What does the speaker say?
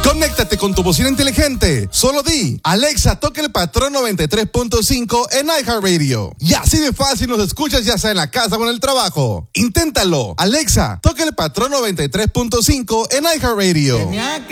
Conéctate con tu bocina inteligente. Solo di, Alexa, toca el patrón 93.5 en iHeartRadio. Y así de fácil nos escuchas ya sea en la casa o en el trabajo. Inténtalo. Alexa, toca el patrón 93.5 en iHeartRadio.